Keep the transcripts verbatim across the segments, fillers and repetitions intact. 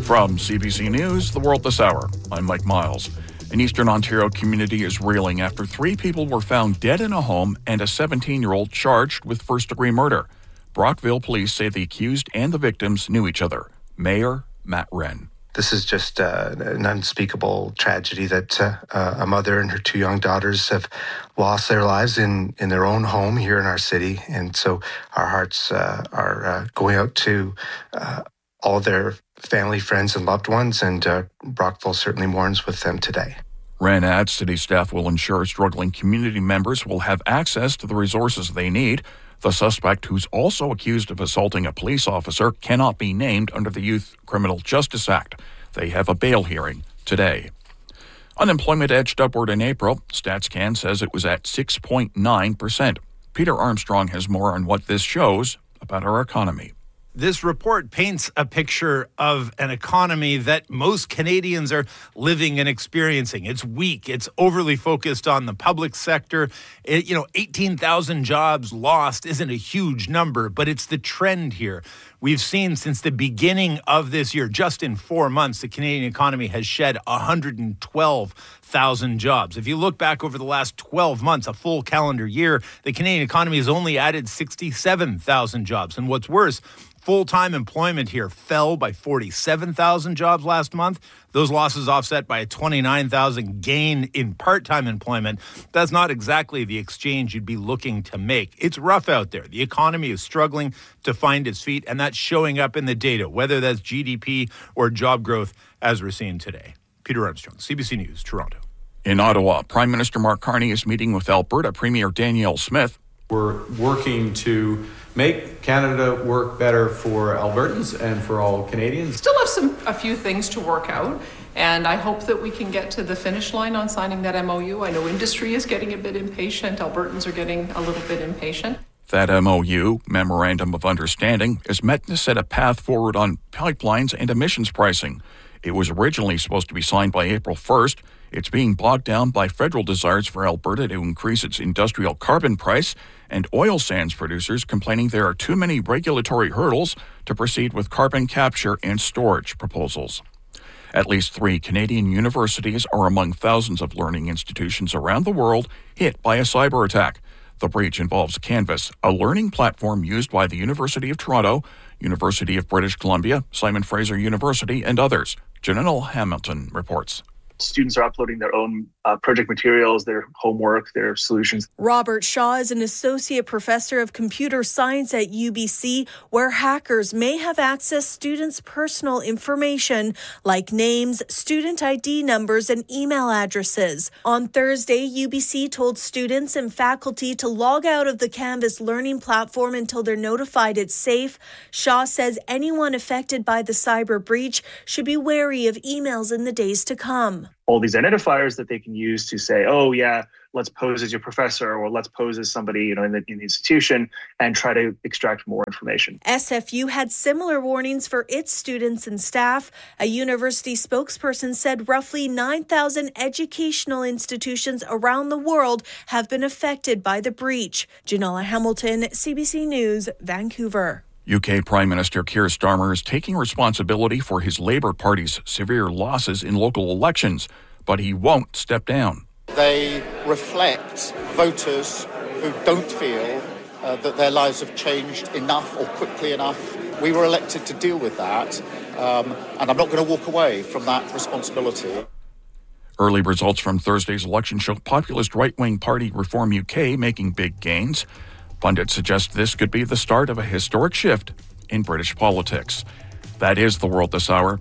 From C B C News, The World This Hour, I'm Mike Miles. An Eastern Ontario community is reeling after three people were found dead in a home and a seventeen-year-old charged with first-degree murder. Brockville police say the accused and the victims knew each other. Mayor Matt Wren. This is just uh, an unspeakable tragedy that uh, uh, a mother and her two young daughters have lost their lives in, in their own home here in our city. And so our hearts uh, are uh, going out to uh, all their family, friends, and loved ones, and uh, Brockville certainly mourns with them today. Wren adds city staff will ensure struggling community members will have access to the resources they need. The suspect, who's also accused of assaulting a police officer, cannot be named under the Youth Criminal Justice Act. They have a bail hearing today. Unemployment edged upward in April. StatsCan says it was at six point nine percent. Peter Armstrong has more on what this shows about our economy. This report paints a picture of an economy that most Canadians are living and experiencing. It's weak. It's overly focused on the public sector. It, you know, eighteen thousand jobs lost isn't a huge number, but it's the trend here. We've seen since the beginning of this year, just in four months, the Canadian economy has shed one hundred twelve thousand jobs. If you look back over the last twelve months, a full calendar year, the Canadian economy has only added sixty-seven thousand jobs. And what's worse, full-time employment here fell by forty-seven thousand jobs last month. Those losses offset by a twenty-nine thousand gain in part-time employment. That's not exactly the exchange you'd be looking to make. It's rough out there. The economy is struggling to find its feet, and that's showing up in the data, whether that's G D P or job growth, as we're seeing today. Peter Armstrong, C B C News, Toronto. In Ottawa, Prime Minister Mark Carney is meeting with Alberta Premier Danielle Smith. We're working to make Canada work better for Albertans and for all Canadians. Still have some a few things to work out, and I hope that we can get to the finish line on signing that M O U. I know industry is getting a bit impatient. Albertans are getting a little bit impatient. That M O U, Memorandum of Understanding, is meant to set a path forward on pipelines and emissions pricing. It was originally supposed to be signed by April first. It's being bogged down by federal desires for Alberta to increase its industrial carbon price and oil sands producers complaining there are too many regulatory hurdles to proceed with carbon capture and storage proposals. At least three Canadian universities are among thousands of learning institutions around the world hit by a cyber attack. The breach involves Canvas, a learning platform used by the University of Toronto, University of British Columbia, Simon Fraser University, and others. Janelle Hamilton reports. Students are uploading their own uh, project materials, their homework, their solutions. Robert Shaw is an associate professor of computer science at U B C, where hackers may have accessed students' personal information like names, student I D numbers, and email addresses. On Thursday, U B C told students and faculty to log out of the Canvas learning platform until they're notified it's safe. Shaw says anyone affected by the cyber breach should be wary of emails in the days to come. All these identifiers that they can use to say, oh, yeah, let's pose as your professor, or let's pose as somebody, you know, in the, in the institution, and try to extract more information. S F U had similar warnings for its students and staff. A university spokesperson said roughly nine thousand educational institutions around the world have been affected by the breach. Janella Hamilton, C B C News, Vancouver. U K Prime Minister Keir Starmer is taking responsibility for his Labour Party's severe losses in local elections, but he won't step down. They reflect voters who don't feel uh, that their lives have changed enough or quickly enough. We were elected to deal with that, um, and I'm not going to walk away from that responsibility. Early results from Thursday's election show populist right-wing party Reform U K making big gains. Pundits suggest this could be the start of a historic shift in British politics. That is The World This Hour.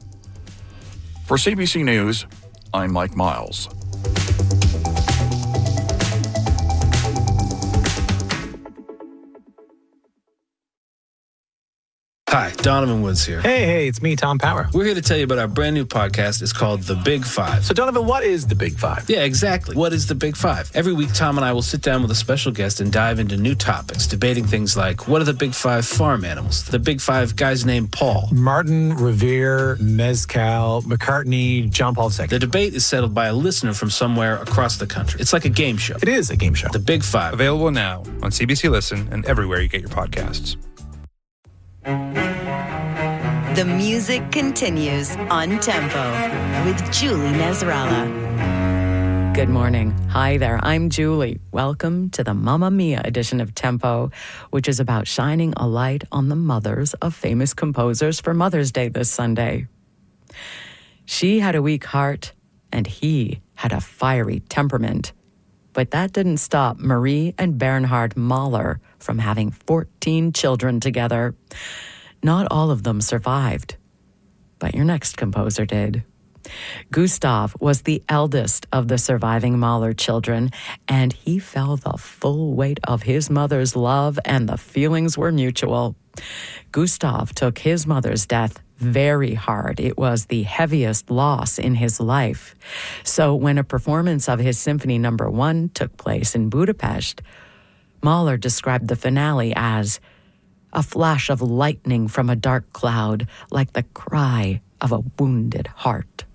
For C B C News, I'm Mike Miles. Hi, Donovan Woods here. Hey, hey, it's me, Tom Power. We're here to tell you about our brand new podcast. It's called The Big Five. So, Donovan, what is The Big Five? Yeah, exactly. What is The Big Five? Every week, Tom and I will sit down with a special guest and dive into new topics, debating things like, what are the big five farm animals? The big five guys named Paul. Martin, Revere, Mezcal, McCartney, John Paul the Second. The debate is settled by a listener from somewhere across the country. It's like a game show. It is a game show. The Big Five. Available now on C B C Listen and everywhere you get your podcasts. The music continues on Tempo with Julie Nasrallah. Good morning. Hi there. I'm Julie. Welcome to the Mamma Mia edition of Tempo, which is about shining a light on the mothers of famous composers for Mother's Day this Sunday. She had a weak heart, and he had a fiery temperament. But that didn't stop Marie and Bernhard Mahler from having fourteen children together. Not all of them survived, but your next composer did. Gustav was the eldest of the surviving Mahler children, and he felt the full weight of his mother's love, and the feelings were mutual. Gustav took his mother's death very hard. It was the heaviest loss in his life. So when a performance of his Symphony Number One took place in Budapest, Mahler described the finale as a flash of lightning from a dark cloud, like the cry of a wounded heart.